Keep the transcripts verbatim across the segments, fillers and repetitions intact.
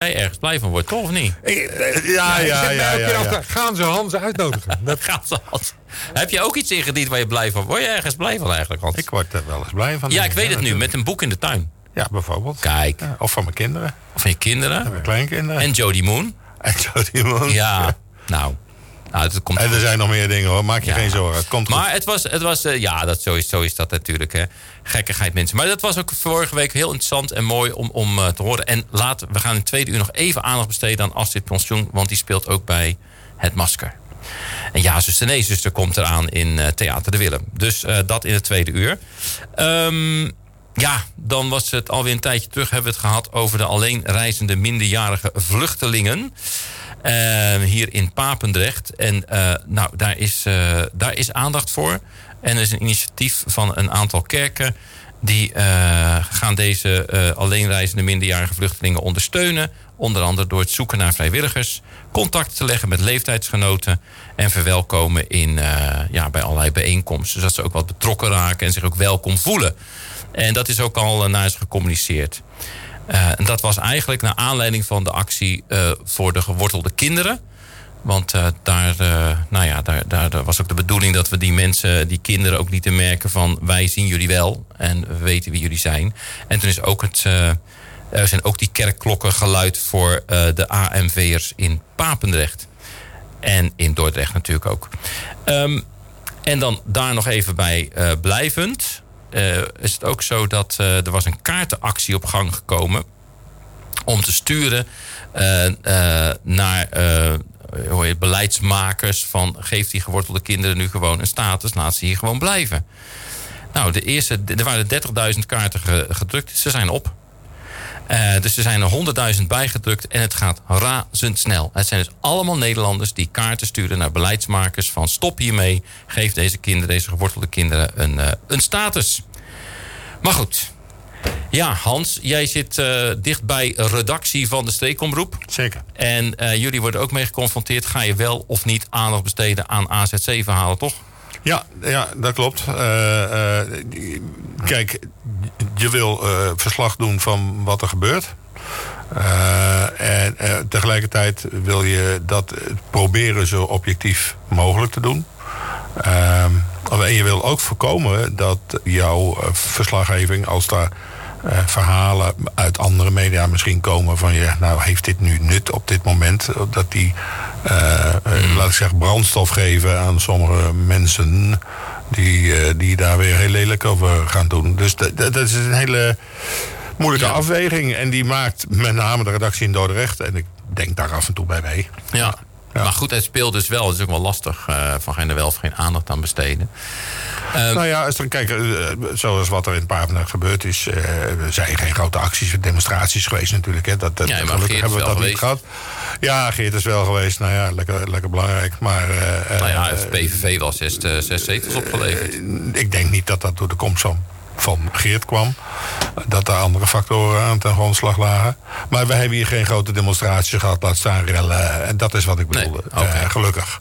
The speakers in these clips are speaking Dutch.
jij ergens blij van wordt, toch of niet? Ik, uh, ja, ja, ja. ja, ja, ja. Af, gaan ze Hans uitnodigen? Dat gaat zo. Heb je ook iets ingediend waar je blij van wordt? Word je ergens blij van eigenlijk, Hans? Ik word er wel eens blij van. Ja, ik weet ja, het nu. Met een boek in de tuin. Ja, bijvoorbeeld. Kijk. Ja, of van mijn kinderen. Of van je kinderen. En mijn kleinkinderen. En Jody Moon. En Jody Moon. Ja, ja. nou... Nou, het komt en er zijn nog meer dingen hoor, maak je ja. geen zorgen. Het komt maar goed. het was, het was uh, ja, dat, zo, is, zo is dat natuurlijk. Hè. Gekkigheid mensen. Maar dat was ook vorige week heel interessant en mooi om, om uh, te horen. En laten we gaan in het tweede uur nog even aandacht besteden aan Astrid Pensioen. Want die speelt ook bij Het Masker. En ja, zuster, nee, zuster komt eraan in uh, Theater de Willem. Dus uh, dat in het tweede uur. Um, ja, dan was het alweer een tijdje terug. Hebben we het gehad over de alleenreizende minderjarige vluchtelingen. Uh, hier in Papendrecht. En uh, nou, daar is, uh, daar is aandacht voor. En er is een initiatief van een aantal kerken. Die uh, gaan deze uh, alleenreizende minderjarige vluchtelingen ondersteunen. Onder andere door het zoeken naar vrijwilligers. Contact te leggen met leeftijdsgenoten. En verwelkomen in, uh, ja, bij allerlei bijeenkomsten. Zodat ze ook wat betrokken raken en zich ook welkom voelen. En dat is ook al uh, naar ze gecommuniceerd. Uh, en dat was eigenlijk naar aanleiding van de actie uh, voor de gewortelde kinderen. Want uh, daar, uh, nou ja, daar, daar, daar was ook de bedoeling dat we die mensen, die kinderen ook lieten merken van wij zien jullie wel en we weten wie jullie zijn. En toen is ook het, uh, er zijn ook die kerkklokken geluid voor uh, de A M V'ers in Papendrecht. En in Dordrecht natuurlijk ook. Um, en dan daar nog even bij uh, blijvend. Uh, is het ook zo dat uh, er was een kaartenactie op gang gekomen om te sturen uh, uh, naar uh, hoe heet, beleidsmakers van geef die gewortelde kinderen nu gewoon een status, laat ze hier gewoon blijven. Nou, de eerste, er waren dertigduizend kaarten gedrukt, ze zijn op. Uh, dus er zijn er honderdduizend bijgedrukt en het gaat razendsnel. Het zijn dus allemaal Nederlanders die kaarten sturen naar beleidsmakers van stop hiermee. Geef deze kinderen, deze gewortelde kinderen een, uh, een status. Maar goed. Ja, Hans, jij zit uh, dicht bij redactie van de Streekomroep. Zeker. En uh, jullie worden ook mee geconfronteerd. Ga je wel of niet aandacht besteden aan A Z C-verhalen, toch? Ja, ja, dat klopt. Uh, uh, kijk, je wil uh, verslag doen van wat er gebeurt. Uh, en uh, tegelijkertijd wil je dat proberen zo objectief mogelijk te doen. Uh, en je wil ook voorkomen dat jouw verslaggeving, als daar uh, verhalen uit andere media misschien komen van je, nou heeft dit nu nut op dit moment, dat die, uh, mm. laat ik zeggen, brandstof geven aan sommige mensen die, uh, die daar weer heel lelijk over gaan doen. Dus dat, dat is een hele moeilijke ja. afweging en die maakt met name de redactie in Dordrecht, en ik denk daar af en toe bij mee. Ja. Ja. Maar goed, het speelt dus wel. Het is ook wel lastig uh, van geen er wel of geen aandacht aan besteden. Uh, nou ja, als er, kijk, uh, zoals wat er in Papendrecht gebeurd is, uh, er zijn geen grote acties en demonstraties geweest natuurlijk. Hè. Dat, dat, ja, maar gelukkig Geert hebben we dat geweest. niet gehad. Ja, Geert is wel geweest. Nou ja, lekker, lekker belangrijk. Maar, uh, nou ja, het P V V wel zes, uh, zes zetels opgeleverd. Uh, ik denk niet dat dat door de komst van van Geert kwam. Dat er andere factoren aan ten grondslag lagen. Maar we hebben hier geen grote demonstraties gehad. Laat staan rellen. En dat is wat ik bedoelde. Nee, okay. uh, gelukkig.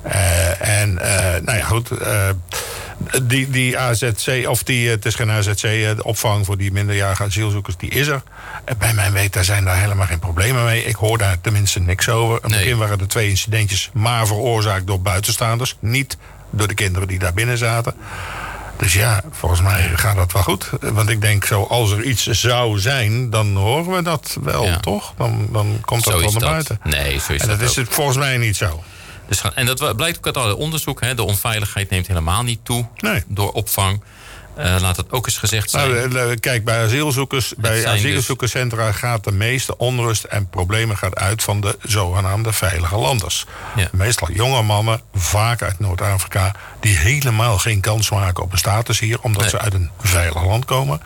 Uh, en uh, nou ja, goed. Uh, die, die A Z C, of die, het is geen A Z C, de opvang voor die minderjarige asielzoekers, die is er. En bij mijn weten zijn daar helemaal geen problemen mee. Ik hoor daar tenminste niks over. In het nee. begin waren er twee incidentjes, maar veroorzaakt door buitenstaanders. Niet door de kinderen die daar binnen zaten. Dus ja, volgens mij gaat dat wel goed. Want ik denk, zo als er iets zou zijn, dan horen we dat wel, ja. toch? Dan, dan komt dat wel naar dat. buiten. Nee, zo is en dat, dat is het volgens mij niet zo. Dus, en dat blijkt ook uit alle onderzoek. Hè, de onveiligheid neemt helemaal niet toe nee. door opvang. Uh, laat het ook eens gezegd zijn. Nou, kijk, bij asielzoekers, bij asielzoekerscentra dus gaat de meeste onrust en problemen gaat uit van de zogenaamde veilige landers. Ja. Meestal jonge mannen, vaak uit Noord-Afrika, die helemaal geen kans maken op een status hier, omdat nee. ze uit een veilig land komen.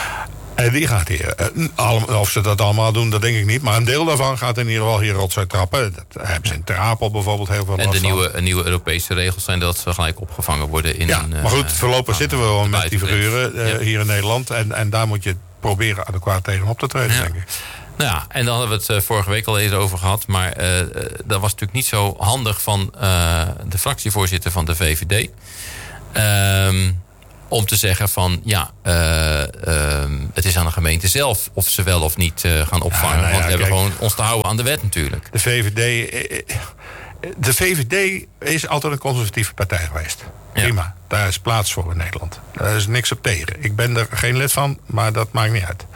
En die gaat hier, of ze dat allemaal doen, dat denk ik niet. Maar een deel daarvan gaat in ieder geval hier rotzooi trappen. Dat hebben ze in Ter Apel bijvoorbeeld heel veel last van. En de nieuwe, nieuwe Europese regels zijn dat ze gelijk opgevangen worden in ja, een... maar goed, voorlopig uh, zitten we wel met die figuren uh, ja. hier in Nederland. En, en daar moet je proberen adequaat tegen op te treden, ja. denk ik. Nou ja, en dan hebben we het uh, vorige week al eens over gehad. Maar uh, dat was natuurlijk niet zo handig van uh, de fractievoorzitter van de V V D. Ehm... Uh, om te zeggen van ja, uh, uh, het is aan de gemeente zelf of ze wel of niet uh, gaan opvangen. Ja, nou ja, want we kijk, hebben gewoon ons te houden aan de wet natuurlijk. De V V D, de V V D is altijd een conservatieve partij geweest. Ja. Prima, daar is plaats voor in Nederland. Daar is niks op tegen. Ik ben er geen lid van, maar dat maakt niet uit.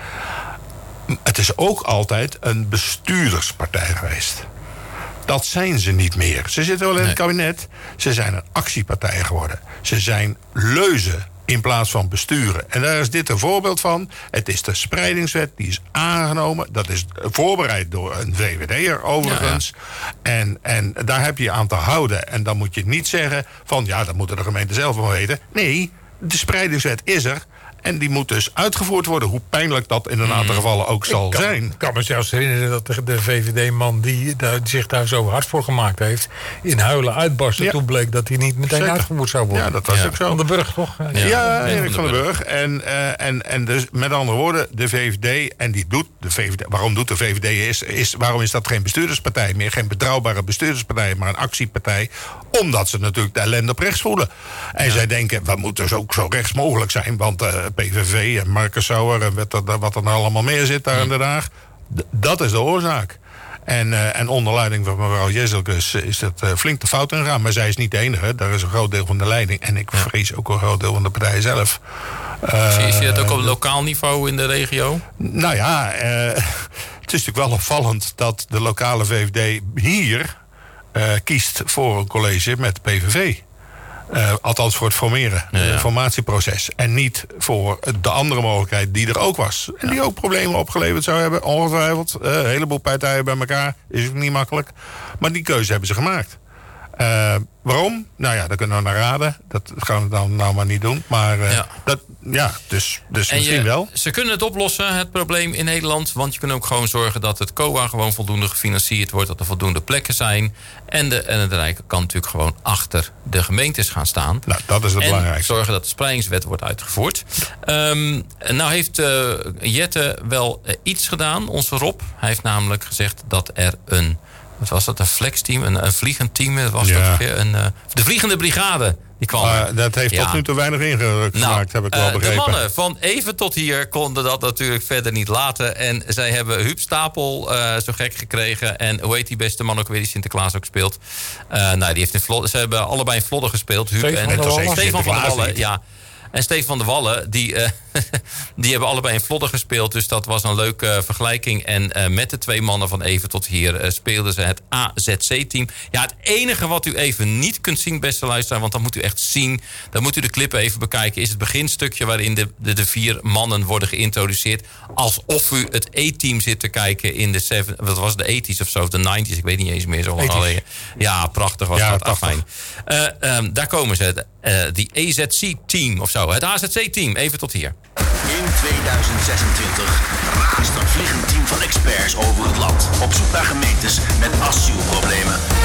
Het is ook altijd een bestuurderspartij geweest. Dat zijn ze niet meer. Ze zitten wel in nee. het kabinet. Ze zijn een actiepartij geworden. Ze zijn leuzen in plaats van besturen. En daar is dit een voorbeeld van. Het is de spreidingswet, die is aangenomen. Dat is voorbereid door een V V D'er overigens. Ja, ja. En, en daar heb je je aan te houden. En dan moet je niet zeggen van ja, dat moeten de gemeenten zelf wel weten. Nee, de spreidingswet is er. En die moet dus uitgevoerd worden. Hoe pijnlijk dat in een aantal gevallen ook zal ik kan, zijn. Ik kan me zelfs herinneren dat de, de V V D-man... die, die zich daar zo hard voor gemaakt heeft... in huilen uitbarsten. Ja. Toen bleek dat hij niet meteen Zeker. uitgevoerd zou worden. Ja, dat was ja. ook zo. Van den Burg, toch? Ja, ja Erik van den Burg. En, uh, en, en dus met andere woorden, de V V D... en die doet de V V D... Waarom doet de V V D is, is... Waarom is dat geen bestuurderspartij meer? Geen betrouwbare bestuurderspartij, maar een actiepartij. Omdat ze natuurlijk de ellende op rechts voelen. En ja. zij denken, we moeten dus ook zo rechts mogelijk zijn. Want uh, P V V... Marcus Sauer en wat er, wat er nou allemaal meer zit daar in Den Haag. D- dat is de oorzaak. En, uh, en onder leiding van mevrouw Jezelkus is dat uh, flink de fout ingegaan. Maar zij is niet de enige. Daar is een groot deel van de leiding. En ik vrees ook een groot deel van de partij zelf. Uh, Zie je dat ook op lokaal niveau in de regio? Nou ja, uh, het is natuurlijk wel opvallend dat de lokale V V D hier uh, kiest voor een college met P V V. Uh, althans voor het formeren, ja, ja. het formatieproces. En niet voor de andere mogelijkheid die er ook was. En die ook problemen opgeleverd zou hebben, ongetwijfeld. Uh, een heleboel partijen bij elkaar, is ook niet makkelijk. Maar die keuze hebben ze gemaakt. Uh, waarom? Nou ja, daar kunnen we naar raden. Dat gaan we dan nou maar niet doen. Maar uh, ja. dat, ja, dus, dus misschien je, wel. Ze kunnen het oplossen, het probleem in Nederland. Want je kunt ook gewoon zorgen dat het C O A gewoon voldoende gefinancierd wordt. Dat er voldoende plekken zijn. En, de, en het Rijk kan natuurlijk gewoon achter de gemeentes gaan staan. Nou, dat is het en belangrijkste. Zorgen dat de spreidingswet wordt uitgevoerd. Um, nou heeft uh, Jette wel uh, iets gedaan, onze Rob. Hij heeft namelijk gezegd dat er een... Wat was dat? Een flexteam? Een, een vliegend team? Was ja. dat een, uh, de Vliegende Brigade. Die kwam uh, dat heeft ja. tot nu toe weinig ingedrukt nou, gemaakt, heb ik wel uh, begrepen. De mannen van even tot hier konden dat natuurlijk verder niet laten. En zij hebben Huub Stapel uh, zo gek gekregen. En hoe heet die beste man ook weer die Sinterklaas ook speelt? Uh, nou, die heeft in Vlodder, ze hebben allebei in Vlodder gespeeld. Huub Stefan en van Stefan van der Wallen. Ja. En Stefan van der Wallen, die, uh, die hebben allebei in Vlodder gespeeld. Dus dat was een leuke uh, vergelijking. En uh, met de twee mannen van even tot hier uh, speelden ze het A Z C-team. Ja, het enige wat u even niet kunt zien, beste luisteraar... want dat moet u echt zien, dan moet u de clip even bekijken... is het beginstukje waarin de, de, de vier mannen worden geïntroduceerd... alsof u het A-team zit te kijken in de... Seven, wat was het, de eighties of zo, of de nineties, ik weet niet eens meer zo lang geleden. Ja, prachtig was ja, dat, afijn. Uh, um, daar komen ze, uh, die A Z C-team of zo. Het A Z C-team, even tot hier. In tweeduizend zesentwintig raast een vliegend team van experts over het land. Op zoek naar gemeentes met asielproblemen.